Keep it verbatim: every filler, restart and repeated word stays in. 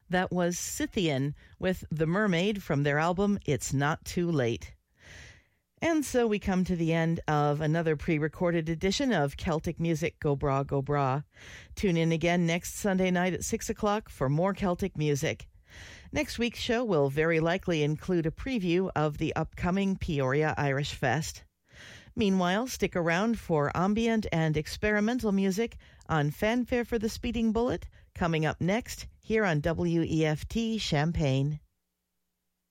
That was Scythian with The Mermaid from their album It's Not Too Late. And so we come to the end of another pre-recorded edition of Celtic Music Go Bra Go Bra. Tune in again next Sunday night at six o'clock for more Celtic music. Next week's show will very likely include a preview of the upcoming Peoria Irish Fest. Meanwhile, stick around for ambient and experimental music on Fanfare for the Speeding Bullet, coming up next here on W E F T Champaign.